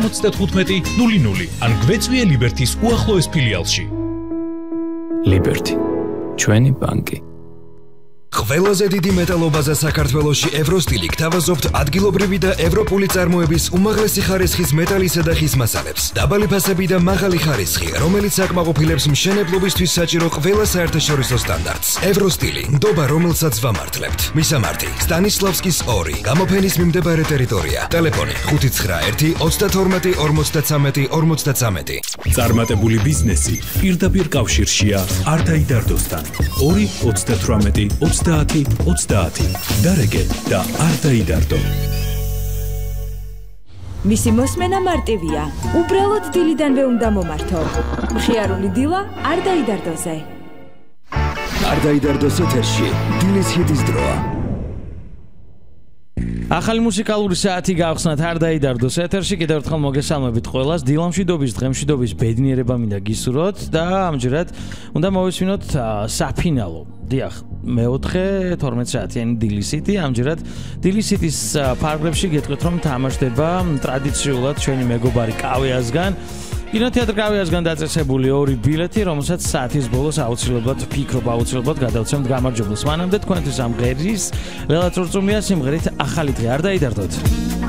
7500 ან გვეწვიე ლიბერთის უახლოეს ფილიალში. ლიბერთი, ჩვენი ბანკი. ყველაზე დიდი მეტალობაზა საქართველოში ევროსტილი გთავაზობთ ადგილობრივი და ევროპული წარმოების უმაღლესი ხარისხის მეტალისა და ხის მასალებს. დაბალი ფასები და მაღალი ხარისხი, რომელიც აკმაყოფილებს მშენებლობისთვის საჭირო ყველა საერთაშორისო სტანდარტს. ევროსტილი, ნდობა, რომელსაც ვამართლებთ. მისამართი: სტანისლავსკის 2, გამოფენის მიმდებარე ტერიტორია. ტელეფონი: 591 32 53 53. წარმატებული ბიზნესი პირდაპირ კავშირშია არდაიდარდოსთან. 2 38 30 დარეგე და არ დაიდარდო. მისი მოსმენა მარტივია. უბრალოდ დილიდანვე უნდა მომართო. მხიარული დილა არ დაიდარდოზე. არ დაიდარდოს ეთერში დილის ჰიტის დროა. ახალი მუსიკალური საათი გავხსნათ არ დაიდარდოს ეთერში. კიდევ ერთხელ მოგესალმებით ყველას. დილამშვიდობის, დღემშვიდობის ბედნიერება მინდა გისურვოთ და ამჯერად უნდა მოვისმინოთ საფინალო. დიახ, მეოთხე 12 საათიანი დილის ჰიტი. ამჯერად დილის ჰიტის ფარგლებში გეტყვით რომ თამაშდება ტრადიციულად ჩვენი მეგობარი კავიასგან. კინოთეატრ კავიასგან დაწესებული 2 ბილეთი, რომელსაც საათის ბოლოს აუცილებლად გადავცემთ გამარჯვებულს. მანამდე თქვენთვის ამ ღერის ლელა წურწუმია სიმღერით ახალი დღე არ დაიდარდოთ.